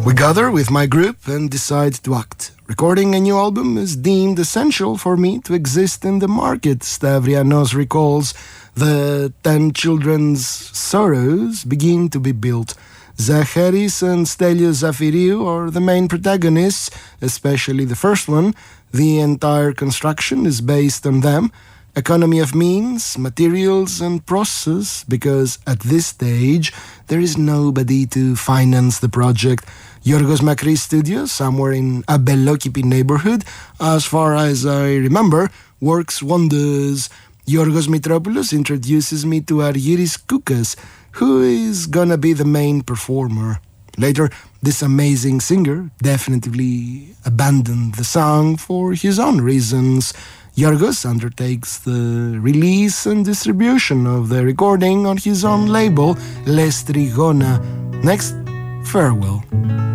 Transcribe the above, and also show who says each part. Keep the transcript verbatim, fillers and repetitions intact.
Speaker 1: We gather with my group and decide to act. Recording a new album is deemed essential for me to exist in the market. Stavrianos recalls the ten children's sorrows begin to be built. Zacharis and Stelios Zafiriou are the main protagonists, especially the first one. The entire construction is based on them. Economy of means, materials and process, because at this stage there is nobody to finance the project. Yorgos Makris studio, somewhere in Abelokipi neighborhood, as far as I remember, works wonders. Yorgos Mitropoulos introduces me to Argyris Koukas, who is gonna be the main performer. Later, this amazing singer definitively abandoned the song for his own reasons. Yorgos undertakes the release and distribution of the recording on his own label, Les Trigona. Next, farewell.